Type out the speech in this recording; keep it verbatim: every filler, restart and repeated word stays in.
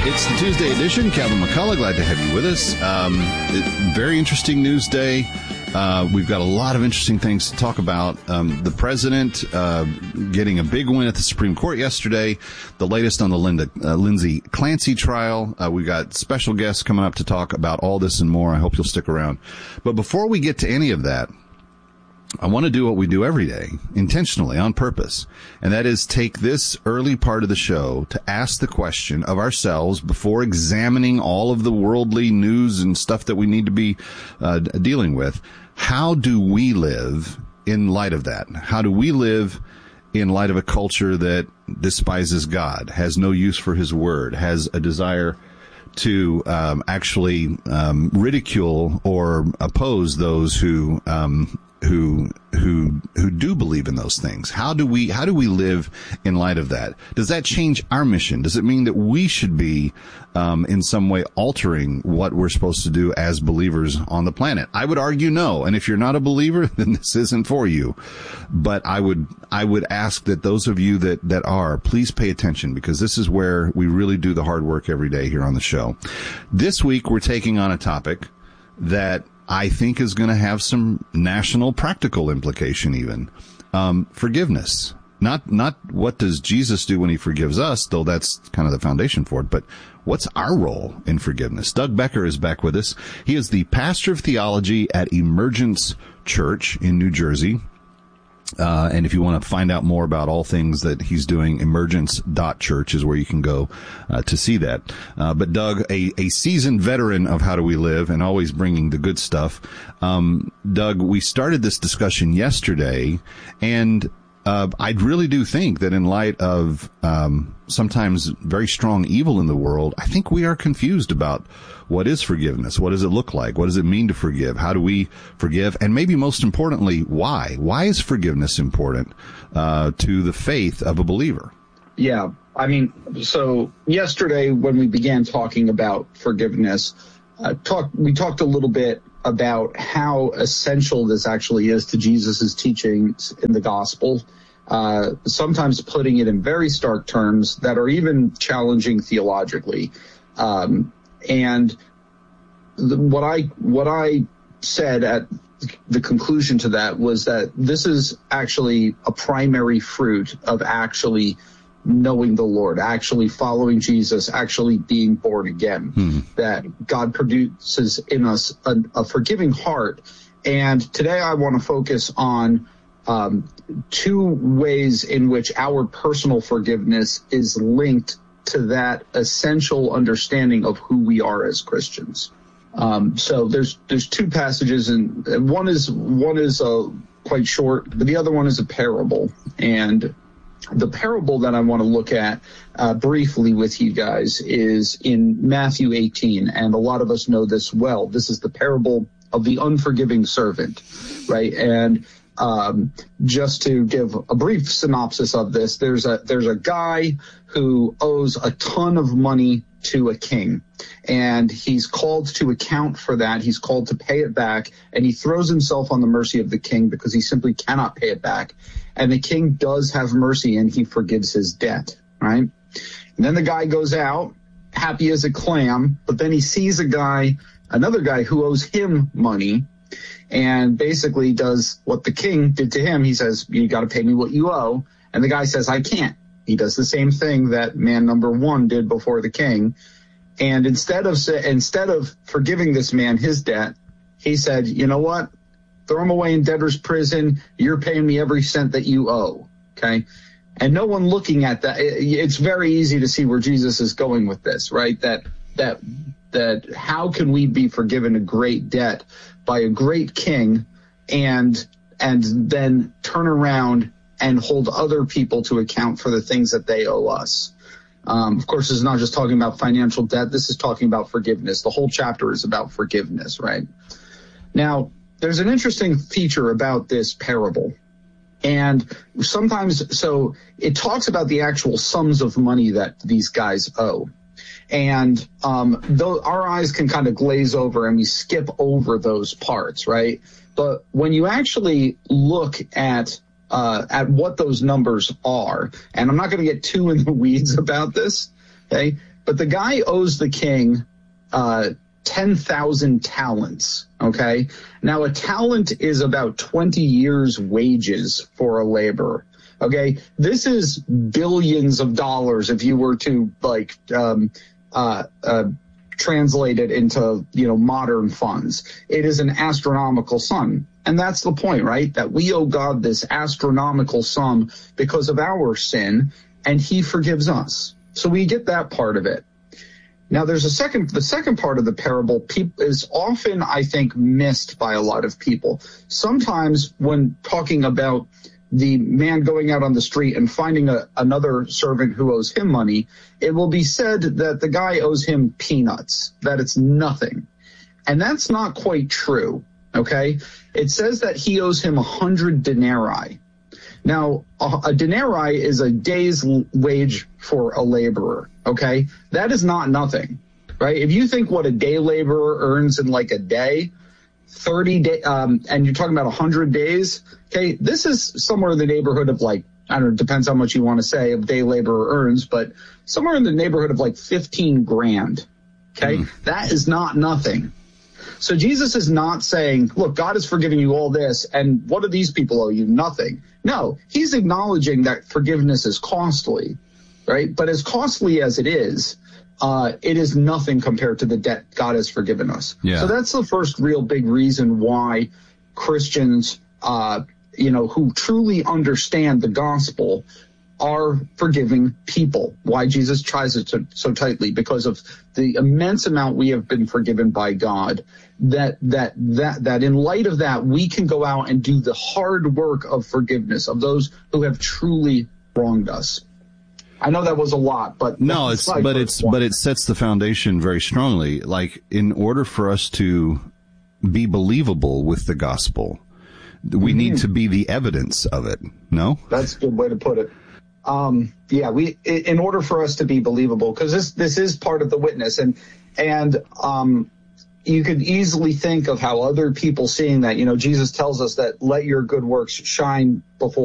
It's the Tuesday edition. Calvin McCullough, glad to have you with us. Um, it, very interesting news day. Uh, we've got a lot of interesting things to talk about. Um, the president uh, getting a big win at the Supreme Court yesterday. The latest on the Linda, uh, Lindsay Clancy trial. Uh, we've got special guests coming up to talk about all this and more. I hope you'll stick around. But before we get to any of that, I want to do what we do every day, intentionally, on purpose, and that is take this early part of the show to ask the question of ourselves before examining all of the worldly news and stuff that we need to be uh, dealing with. How do we live in light of that? How do we live in light of a culture that despises God, has no use for his word, has a desire to um, actually um, ridicule or oppose those who um who who who do believe in those things? How do we how do we live in light of that? Does that change our mission? Does it mean that we should be um in some way altering what we're supposed to do as believers on the planet? I would argue no. And if you're not a believer, then this isn't for you. But I would I would ask that those of you that that are, please pay attention, because this is where we really do the hard work every day here on the show. This week we're taking on a topic that I think is going to have some national practical implication even. Um, forgiveness. Not, not what does Jesus do when he forgives us, though that's kind of the foundation for it, but what's our role in forgiveness? Doug Becker is back with us. He is the pastor of theology at Emergence Church in New Jersey. Uh, and if you want to find out more about all things that he's doing, emergence dot church is where you can go uh, to see that. Uh, but Doug, a, a seasoned veteran of How Do We Live and always bringing the good stuff. Um, Doug, we started this discussion yesterday, and uh, I really do think that in light of um, sometimes very strong evil in the world, I think we are confused about what is forgiveness? What does it look like? What does it mean to forgive? How do we forgive? And maybe most importantly, why? Why is forgiveness important uh, to the faith of a believer? Yeah, I mean, so yesterday when we began talking about forgiveness, uh, talk, we talked a little bit about how essential this actually is to Jesus's teachings in the gospel, uh, sometimes putting it in very stark terms that are even challenging theologically. Um, And the, what I what I said at the conclusion to that was that this is actually a primary fruit of actually knowing the Lord, actually following Jesus, actually being born again, hmm. that God produces in us a, a forgiving heart. And today I want to focus on um, two ways in which our personal forgiveness is linked to that essential understanding of who we are as Christians. Um, so there's there's two passages, and one is one is uh, quite short, but the other one is a parable. And the parable that I want to look at uh, briefly with you guys is in Matthew eighteen, and a lot of us know this well. This is the parable of the unforgiving servant, right? And Um, just to give a brief synopsis of this, there's a there's a guy who owes a ton of money to a king, and he's called to account for that. He's called to pay it back, and he throws himself on the mercy of the king because he simply cannot pay it back. And the king does have mercy, and he forgives his debt, right? And then the guy goes out, happy as a clam, but then he sees a guy, another guy who owes him money, and basically does what the king did to him. He says, you got to pay me what you owe. And the guy says, I can't. He does the same thing that man number one did before the king. And instead of instead of forgiving this man his debt, he said, you know what? Throw him away in debtor's prison. You're paying me every cent that you owe. Okay. And no one looking at that. It's very easy to see where Jesus is going with this, right? That, that, that how can we be forgiven a great debt by a great king and and then turn around and hold other people to account for the things that they owe us. Um, of course, this is not just talking about financial debt. This is talking about forgiveness. The whole chapter is about forgiveness, right? Now, there's an interesting feature about this parable. And sometimes, so it talks about the actual sums of money that these guys owe. And um, though our eyes can kind of glaze over and we skip over those parts, right? But when you actually look at uh, at what those numbers are, and I'm not going to get too in the weeds about this, okay? But the guy owes the king uh, ten thousand talents, okay? Now, a talent is about twenty years' wages for a laborer, okay? This is billions of dollars if you were to, like, um, uh, uh, translate it into, you know, modern funds. It is an astronomical sum. And that's the point, right? That we owe God this astronomical sum because of our sin, and he forgives us. So we get that part of it. Now, there's a second, the second part of the parable is often, I think, missed by a lot of people. Sometimes when talking about the man going out on the street and finding a, another servant who owes him money, it will be said that the guy owes him peanuts, that it's nothing. And that's not quite true, okay? It says that he owes him a hundred denarii. Now, a, a denarii is a day's wage for a laborer, okay? That is not nothing, right? If you think what a day laborer earns in like a day, thirty day, um, and you're talking about one hundred days, okay, this is somewhere in the neighborhood of like, I don't know, it depends how much you want to say a day laborer earns, but somewhere in the neighborhood of like fifteen grand, okay? Mm. That is not nothing. So Jesus is not saying, look, God has forgiven you all this, and what do these people owe you? Nothing. No, he's acknowledging that forgiveness is costly, right? But as costly as it is, uh, it is nothing compared to the debt God has forgiven us. Yeah. So that's the first real big reason why Christians, uh, you know, who truly understand the gospel are forgiving people. Why Jesus tries it so, so tightly, because of the immense amount we have been forgiven by God, that that that that in light of that, we can go out and do the hard work of forgiveness of those who have truly wronged us. I know that was a lot, but no, it's but it's point. but it sets the foundation very strongly. Like, in order for us to be believable with the gospel, we mm-hmm. need to be the evidence of it. No, that's a good way to put it. Um, yeah, we, in order for us to be believable, because this, this is part of the witness, and, and, um, you could easily think of how other people seeing that, you know, Jesus tells us that let your good works shine before